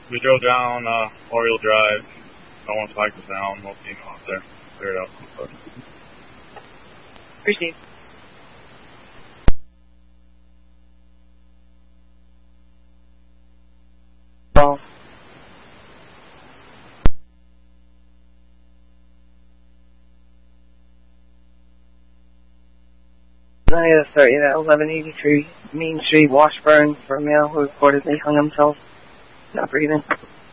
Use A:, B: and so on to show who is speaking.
A: We drove down Oriole Drive. Someone flagged us down. We'll see out there. Clear it up.
B: Received. Well. I had a 30 at 1183 Main Street, Washburn, for a male who reportedly hung himself, not breathing.